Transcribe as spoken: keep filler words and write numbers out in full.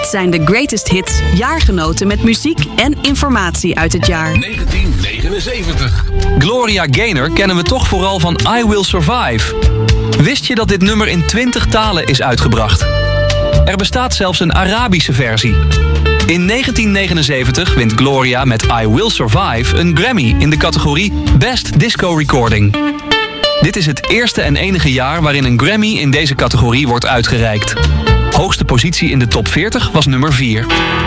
Dit zijn de greatest hits, jaargenoten met muziek en informatie uit het jaar. negentien negenenzeventig. Gloria Gaynor kennen we toch vooral van I Will Survive. Wist je dat dit nummer in twintig talen is uitgebracht? Er bestaat zelfs een Arabische versie. In negentien negenenzeventig wint Gloria met I Will Survive een Grammy in de categorie Best Disco Recording. Dit is het eerste en enige jaar waarin een Grammy in deze categorie wordt uitgereikt. Hoogste positie in de top veertig was nummer vier.